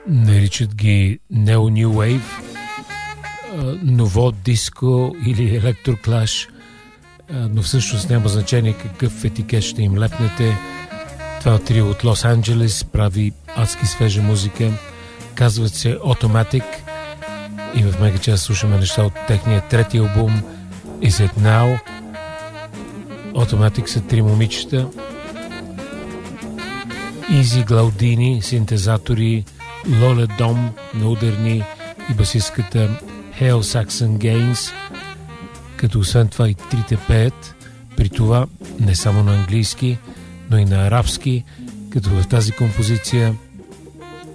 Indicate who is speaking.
Speaker 1: Наричат ги Neo New Wave, ново диско или електроклаш, но всъщност няма значение какъв етикет ще им лепнете. Това трио от Лос Анджелес прави адски свежа музика. Казват се Automatic и в мега час слушаме неща от техния трети албум Is It Now. Automatic са три момичета: Изи Глаудини, синтезатори, Лоле Дом на ударни и басистката Hale Saxon Gaines, като освен това и трите пеят, при това не само на английски, но и на арабски, като в тази композиция